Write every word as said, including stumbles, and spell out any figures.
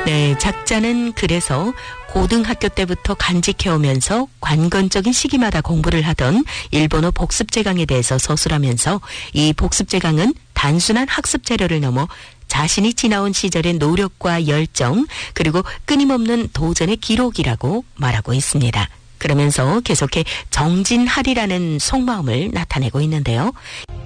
네, 작자는 그래서 고등학교 때부터 간직해오면서 관건적인 시기마다 공부를 하던 일본어 복습제강에 대해서 서술하면서 이 복습제강은 단순한 학습 자료를 넘어 자신이 지나온 시절의 노력과 열정 그리고 끊임없는 도전의 기록이라고 말하고 있습니다. 그러면서 계속해 정진하리라는 속마음을 나타내고 있는데요.